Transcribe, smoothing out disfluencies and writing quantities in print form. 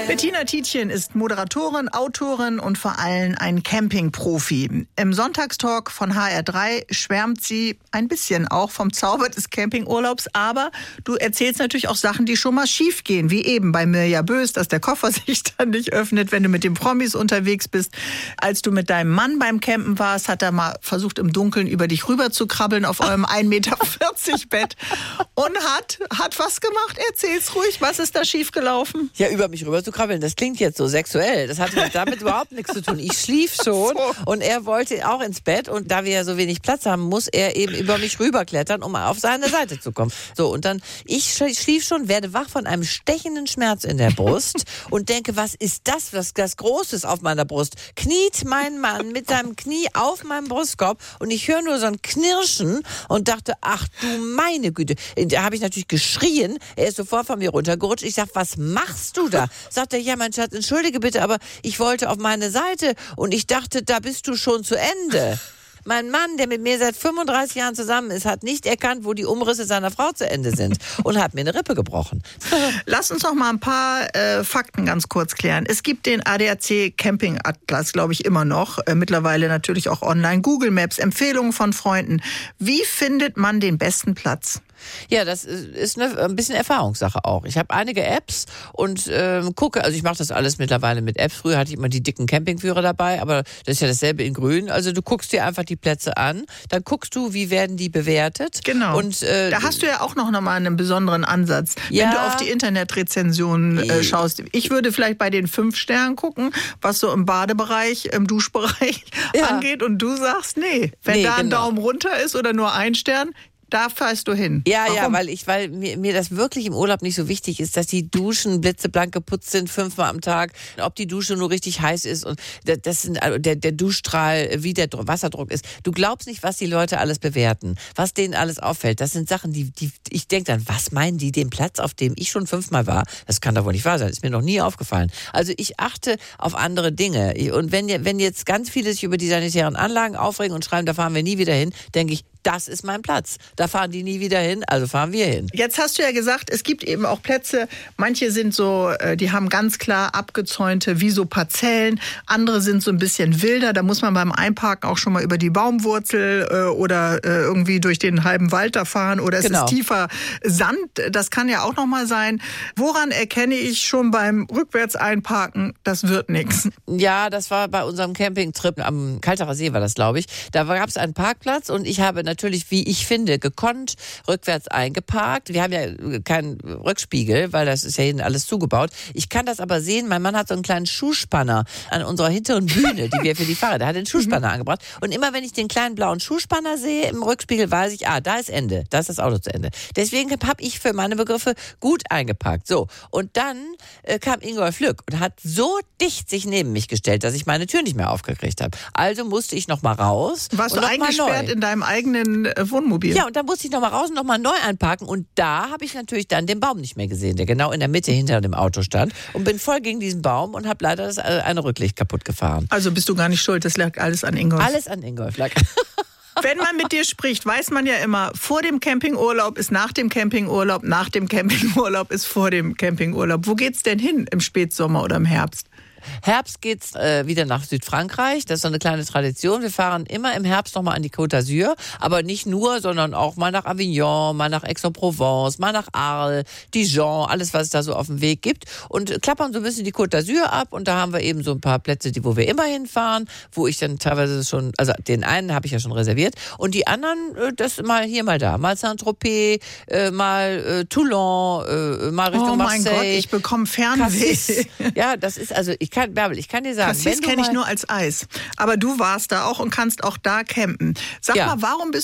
Bettina Tietjen ist Moderatorin, Autorin und vor allem ein Campingprofi. Im Sonntagstalk von HR3 schwärmt sie ein bisschen auch vom Zauber des Campingurlaubs, aber du erzählst natürlich auch Sachen, die schon mal schief gehen, wie eben bei Mirja Bös, dass der Koffer sich dann nicht öffnet, wenn du mit den Promis unterwegs bist. Als du mit deinem Mann beim Campen warst, hat er mal versucht, im Dunkeln über dich rüber zu krabbeln auf eurem 1,40 Meter Bett und hat was gemacht. Erzähl's ruhig, was ist da schief gelaufen? Ja, über mich rüber zu krabbeln, das klingt jetzt so sexuell. Das hatte damit überhaupt nichts zu tun. Ich schlief schon und er wollte auch ins Bett und da wir ja so wenig Platz haben, muss er eben über mich rüberklettern, um auf seine Seite zu kommen. So, und dann, ich schlief schon, werde wach von einem stechenden Schmerz in der Brust und denke, was ist das, was Großes auf meiner Brust? Kniet mein Mann mit seinem Knie auf meinem Brustkorb und ich höre nur so ein Knirschen und dachte, ach du meine Güte. Da habe ich natürlich geschrien, er ist sofort von mir runtergerutscht. Ich sag, was machst du da? Sagt er, ja, mein Schatz, entschuldige bitte, aber ich wollte auf meine Seite und ich dachte, da bist du schon zu Ende. Mein Mann, der mit mir seit 35 Jahren zusammen ist, hat nicht erkannt, wo die Umrisse seiner Frau zu Ende sind und hat mir eine Rippe gebrochen. Lass uns noch mal ein paar Fakten ganz kurz klären. Es gibt den ADAC Camping Atlas, glaube ich, immer noch. Mittlerweile natürlich auch online. Google Maps, Empfehlungen von Freunden. Wie findet man den besten Platz? Ja, das ist ein bisschen Erfahrungssache auch. Ich habe einige Apps und gucke, also ich mache das alles mittlerweile mit Apps. Früher hatte ich immer die dicken Campingführer dabei, aber das ist ja dasselbe in grün. Also du guckst dir einfach die Plätze an, dann guckst du, wie werden die bewertet. Genau, und, da hast du ja auch noch mal einen besonderen Ansatz, wenn du auf die Internetrezensionen schaust. Ich würde vielleicht bei den 5 Sternen gucken, was so im Badebereich, im Duschbereich angeht und du sagst, wenn da ein Daumen runter ist oder nur 1 Stern, da fährst du hin. Ja, warum? Weil mir das wirklich im Urlaub nicht so wichtig ist, dass die Duschen blitzeblank geputzt sind, 5-mal am Tag, ob die Dusche nur richtig heiß ist und das sind der Duschstrahl, wie der Wasserdruck ist. Du glaubst nicht, was die Leute alles bewerten, was denen alles auffällt. Das sind Sachen, die ich denke dann, was meinen die, den Platz, auf dem ich schon 5-mal war? Das kann doch wohl nicht wahr sein, ist mir noch nie aufgefallen. Also ich achte auf andere Dinge. Und wenn jetzt ganz viele sich über die sanitären Anlagen aufregen und schreiben, da fahren wir nie wieder hin, denke ich, das ist mein Platz. Da fahren die nie wieder hin, also fahren wir hin. Jetzt hast du ja gesagt, es gibt eben auch Plätze, manche sind so, die haben ganz klar abgezäunte, wie so Parzellen, andere sind so ein bisschen wilder, da muss man beim Einparken auch schon mal über die Baumwurzel oder irgendwie durch den halben Wald da fahren oder es ist tiefer Sand, das kann ja auch noch mal sein. Woran erkenne ich schon beim Rückwärts-Einparken, das wird nichts? Ja, das war bei unserem Campingtrip am Kalterer See war das, glaube ich. Da gab es einen Parkplatz und ich habe natürlich, wie ich finde, gekonnt rückwärts eingeparkt. Wir haben ja keinen Rückspiegel, weil das ist ja hinten alles zugebaut. Ich kann das aber sehen, mein Mann hat so einen kleinen Schuhspanner an unserer hinteren Bühne, die wir für die Fahrräder, der hat den Schuhspanner angebracht. Und immer wenn ich den kleinen blauen Schuhspanner sehe im Rückspiegel, weiß ich, da ist Ende, da ist das Auto zu Ende. Deswegen habe ich für meine Begriffe gut eingeparkt. So, und dann kam Ingolf Lück und hat so dicht sich neben mich gestellt, dass ich meine Tür nicht mehr aufgekriegt habe. Also musste ich noch mal raus. Warst du eingesperrt in deinem eigenen Wohnmobil? Ja, und dann musste ich noch mal raus und noch mal neu einparken und da habe ich natürlich dann den Baum nicht mehr gesehen, der genau in der Mitte hinter dem Auto stand und bin voll gegen diesen Baum und habe leider das eine Rücklicht kaputt gefahren. Also bist du gar nicht schuld, das lag alles an Ingolf? Alles an Ingolf lag. Wenn man mit dir spricht, weiß man ja immer, vor dem Campingurlaub ist nach dem Campingurlaub, nach dem Campingurlaub ist vor dem Campingurlaub. Wo geht's denn hin im Spätsommer oder im Herbst? Herbst geht's wieder nach Südfrankreich. Das ist so eine kleine Tradition. Wir fahren immer im Herbst nochmal an die Côte d'Azur. Aber nicht nur, sondern auch mal nach Avignon, mal nach Aix-en-Provence, mal nach Arles, Dijon, alles, was es da so auf dem Weg gibt. Und klappern so ein bisschen die Côte d'Azur ab. Und da haben wir eben so ein paar Plätze, wo wir immer hinfahren, wo ich dann teilweise schon, also den einen habe ich ja schon reserviert. Und die anderen, das mal hier, mal da. Mal Saint-Tropez, mal Toulon, mal Richtung Marseille. Oh mein Gott, ich bekomme Fernweh. Ja, das ist also, ich kann dir sagen, Cassis kenne ich nur als Eis. Aber du warst da auch und kannst auch da campen. Sag mal, warum bist